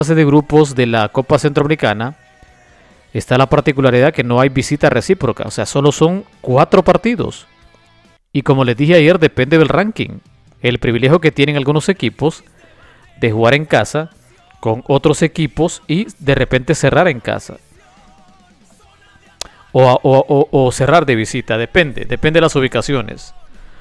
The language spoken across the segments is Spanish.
fase de grupos de la Copa Centroamericana está la particularidad que no hay visita recíproca, o sea, solo son 4 partidos. Y como les dije ayer, depende del ranking. El privilegio que tienen algunos equipos de jugar en casa con otros equipos y de repente cerrar en casa. O cerrar de visita, depende de las ubicaciones.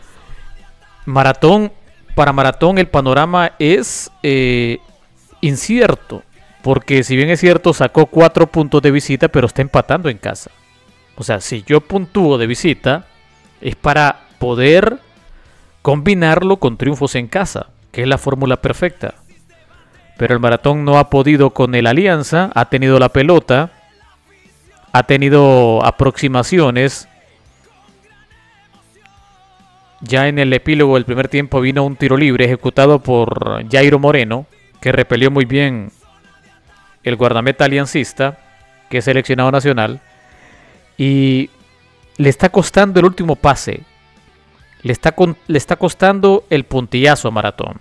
Para Maratón el panorama es incierto, porque si bien es cierto sacó 4 puntos de visita, pero está empatando en casa. O sea, si yo puntúo de visita es para poder combinarlo con triunfos en casa, que es la fórmula perfecta. Pero el Maratón no ha podido con el Alianza, ha tenido la pelota, ha tenido aproximaciones. Ya en el epílogo del primer tiempo vino un tiro libre ejecutado por Jairo Moreno, que repelió muy bien el guardameta aliancista, que es seleccionado nacional, y le está costando el último pase, le está costando el puntillazo a Maratón.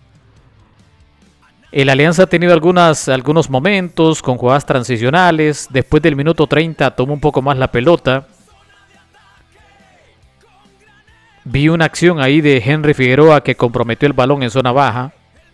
El Alianza ha tenido algunos momentos con jugadas transicionales, después del minuto 30 tomó un poco más la pelota. Vi una acción ahí de Henry Figueroa que comprometió el balón en zona baja.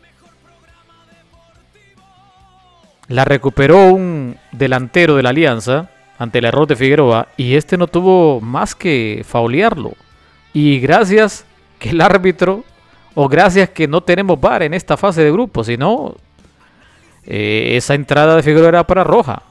La recuperó un delantero de la Alianza ante el error de Figueroa y este no tuvo más que faulearlo. Y gracias que el árbitro, o gracias que no tenemos VAR en esta fase de grupo, sino esa entrada de Figueroa era para roja.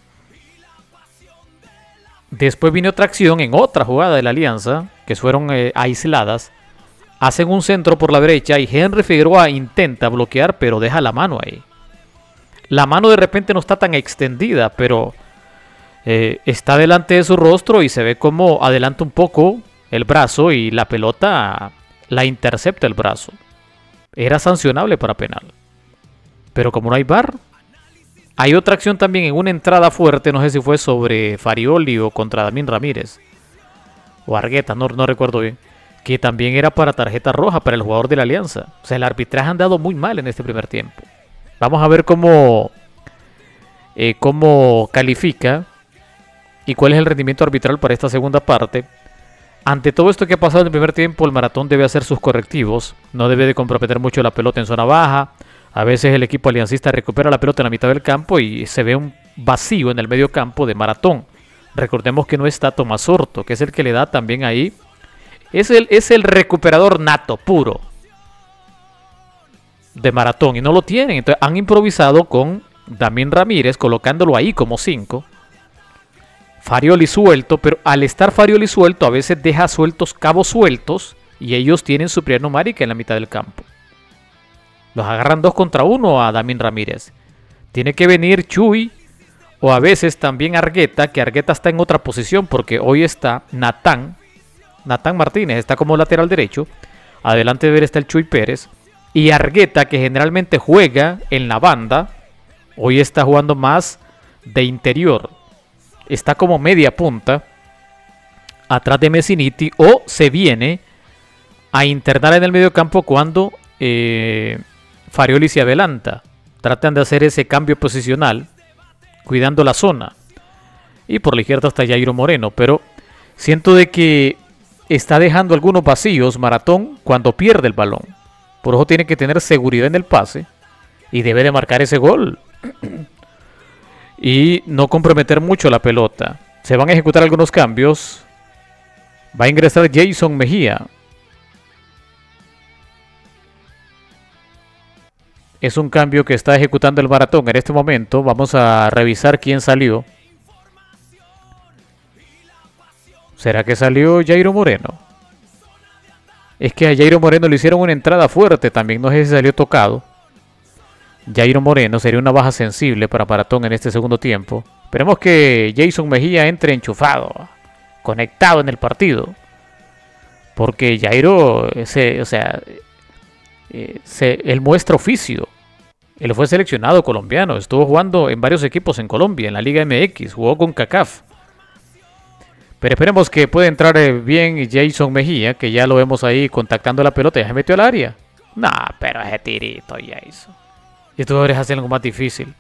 Después vino otra acción en otra jugada de la Alianza, que fueron aisladas. Hacen un centro por la derecha y Henry Figueroa intenta bloquear, pero deja la mano ahí. La mano de repente no está tan extendida, pero está delante de su rostro y se ve como adelanta un poco el brazo y la pelota la intercepta el brazo. Era sancionable para penal. Pero como no hay VAR, hay otra acción también en una entrada fuerte, no sé si fue sobre Farioli o contra Damín Ramírez. O Argueta, no recuerdo bien. Que también era para tarjeta roja para el jugador de la Alianza. O sea, el arbitraje ha andado muy mal en este primer tiempo. Vamos a ver cómo califica y cuál es el rendimiento arbitral para esta segunda parte. Ante todo esto que ha pasado en el primer tiempo, el Maratón debe hacer sus correctivos. No debe de comprometer mucho la pelota en zona baja. A veces el equipo aliancista recupera la pelota en la mitad del campo y se ve un vacío en el medio campo de Maratón. Recordemos que no está Tomás Orto, que es el que le da también ahí. Es el recuperador nato, puro, de Maratón. Y no lo tienen. Entonces han improvisado con Damín Ramírez, colocándolo ahí como 5. Farioli suelto, pero al estar Farioli suelto, a veces deja sueltos cabos sueltos y ellos tienen superior numérica en la mitad del campo. Los agarran 2 contra 1 a Damín Ramírez. Tiene que venir Chuy o a veces también Argueta, que Argueta está en otra posición porque hoy está Natán Martínez, está como lateral derecho. Adelante de él está el Chuy Pérez. Y Argueta, que generalmente juega en la banda, hoy está jugando más de interior. Está como media punta atrás de Messiniti o se viene a internar en el medio campo cuando Farioli se adelanta. Tratan de hacer ese cambio posicional cuidando la zona. Y por la izquierda está Jairo Moreno, pero siento de que está dejando algunos vacíos Maratón cuando pierde el balón. Por eso tiene que tener seguridad en el pase y debe de marcar ese gol. Y no comprometer mucho la pelota. Se van a ejecutar algunos cambios. Va a ingresar Jason Mejía. Es un cambio que está ejecutando el Maratón en este momento. Vamos a revisar quién salió. ¿Será que salió Jairo Moreno? Es que a Jairo Moreno le hicieron una entrada fuerte también. No sé si salió tocado. Jairo Moreno sería una baja sensible para Maratón en este segundo tiempo. Esperemos que Jason Mejía entre enchufado, conectado en el partido. Porque Jairo, él muestra oficio. Él fue seleccionado colombiano. Estuvo jugando en varios equipos en Colombia, en la Liga MX. Jugó con CACAF. Pero esperemos que pueda entrar bien Jason Mejía, que ya lo vemos ahí contactando la pelota. Ya se metió al área. No, pero ese tirito, Jason. Y estos jugadores hacen algo más difícil.